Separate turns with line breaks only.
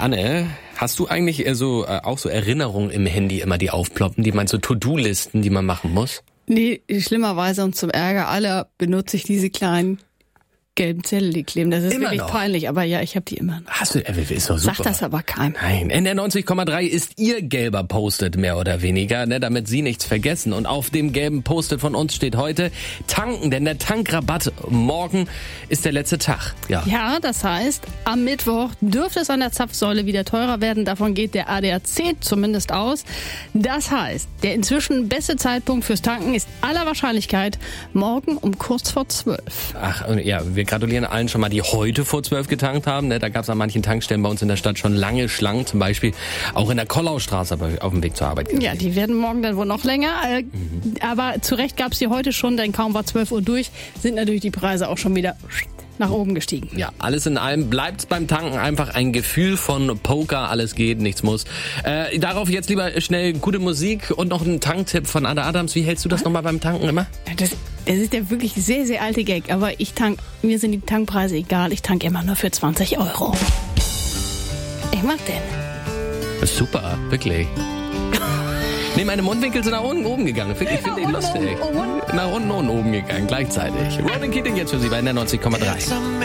Anne, hast du eigentlich auch so Erinnerungen im Handy immer, die aufploppen, die man so To-Do-Listen, die man machen muss?
Nee, schlimmerweise und zum Ärger aller benutze ich diese kleinen gelben Zettel, die kleben. Das ist
Immer
wirklich
noch?
peinlich, aber ja, ich habe die immer noch.
Hast du, ist doch super.
Sag das aber keinem.
Nein, NDR 90,3 ist ihr gelber Post-it, mehr oder weniger, ne, damit Sie nichts vergessen. Und auf dem gelben Post-it von uns steht heute tanken, denn der Tankrabatt morgen ist der letzte Tag.
Ja, das heißt, am Mittwoch dürfte es an der Zapfsäule wieder teurer werden. Davon geht der ADAC zumindest aus. Das heißt, der inzwischen beste Zeitpunkt fürs Tanken ist aller Wahrscheinlichkeit morgen um kurz vor 12.
Ach, ja, wir gratulieren allen schon mal, die heute vor 12 getankt haben. Ne? Da gab es an manchen Tankstellen bei uns in der Stadt schon lange Schlangen, zum Beispiel auch in der Kollaustraße auf dem Weg zur Arbeit gesehen.
Ja, die werden morgen dann wohl noch länger. Aber zu Recht gab es die heute schon, denn kaum war 12 Uhr durch, sind natürlich die Preise auch schon wieder nach oben gestiegen.
Ja, alles in allem bleibt beim Tanken einfach ein Gefühl von Poker, alles geht, nichts muss. Darauf jetzt lieber schnell gute Musik und noch ein Tanktipp von Ada Adams. Wie hältst du das nochmal beim Tanken immer?
Das ist der wirklich sehr, sehr alte Gag, aber mir sind die Tankpreise egal, ich tanke immer nur für 20 €. Ich mag den.
Das ist super, wirklich. Nee, meine Mundwinkel sind nach unten oben gegangen. Ich finde den lustig. Nach unten und oben gegangen, gleichzeitig. Ronan Keating jetzt für Sie bei NDR 90,3.